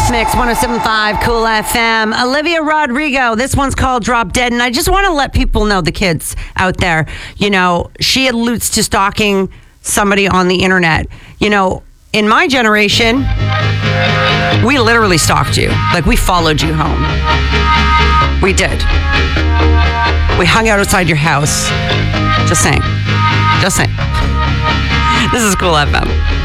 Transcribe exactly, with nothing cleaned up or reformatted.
Breakfast Mix, one oh seven point five Cool F M. Olivia Rodrigo. This one's called Drop Dead. And I just want to let people know, the kids out there, you know, she alludes to stalking somebody on the internet. You know, in my generation, we literally stalked you. Like, we followed you home. We did. We hung out outside your house. Just saying. Just saying. This is Cool F M.